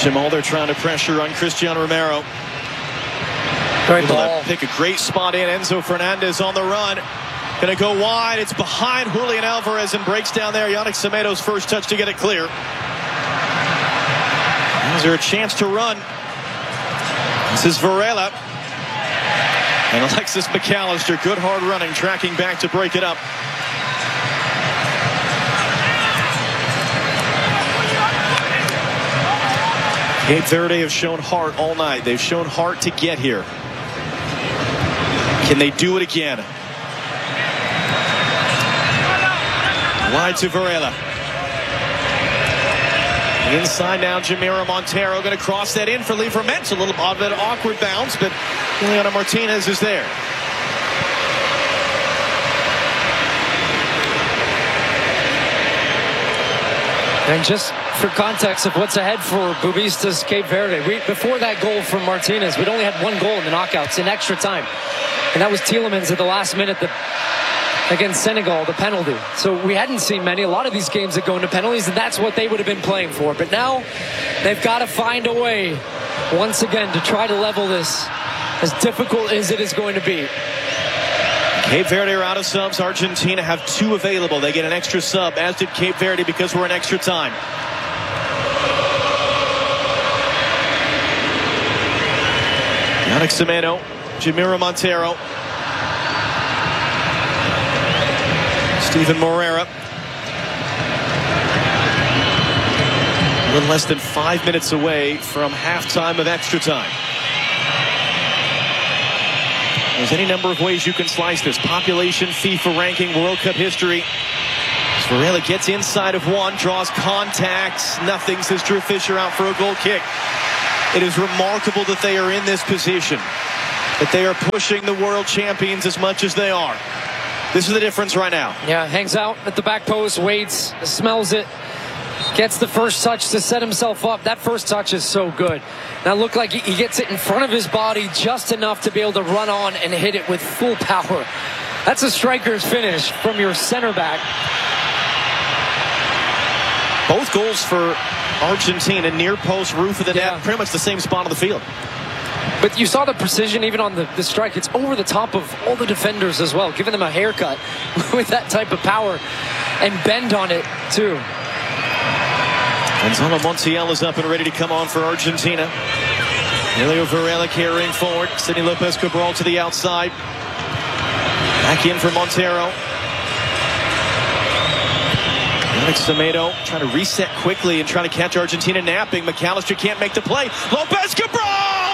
Jamal, they're trying to pressure on Cristiano Romero. Great ball. Pick a great spot in. Enzo Fernandez on the run. Going to go wide. It's behind Julian Alvarez and breaks down there. Yannick Semedo's first touch to get it clear. Is there a chance to run? This is Varela. And Alexis McAllister, good hard running, tracking back to break it up. Cape Verde have shown heart all night. They've shown heart to get here. Can they do it again? Wide to Varela. Inside now, Jamiro Montero going to cross that in for Livramento. A little bit of awkward bounce, but Juliana Martinez is there. And just for context of what's ahead for Boavista's Cape Verde, before that goal from Martinez, we'd only had one goal in the knockouts in extra time. And that was Tielemans at the last minute against Senegal, the penalty. So we hadn't seen many. A lot of these games that go into penalties, and that's what they would have been playing for. But now they've got to find a way, once again, to try to level this, as difficult as it is going to be. Cape Verde are out of subs. Argentina have 2 available. They get an extra sub, as did Cape Verde, because we're in extra time. Yannick Semedo, Jamiro Montero, Steven Moreira. A little less than 5 minutes away from halftime of extra time. There's any number of ways you can slice this. Population, FIFA ranking, World Cup history. Varela gets inside of one, draws contact. Nothing, says Drew Fisher, out for a goal kick. It is remarkable that they are in this position, that they are pushing the world champions as much as they are. This is the difference right now. Yeah, hangs out at the back post, waits, smells it, gets the first touch to set himself up. That first touch is so good. Now look like he gets it in front of his body just enough to be able to run on and hit it with full power. That's a striker's finish from your center back. Both goals for Argentina, near post, roof of the net, pretty much the same spot on the field. But you saw the precision even on the strike. It's over the top of all the defenders as well, giving them a haircut with that type of power and bend on it too. Gonzalo Montiel is up and ready to come on for Argentina. Elio Varela carrying forward. Sidney Lopez Cabral to the outside. Back in for Montero. Yannick Semedo trying to reset quickly and trying to catch Argentina napping. McAllister can't make the play. Lopez Cabral!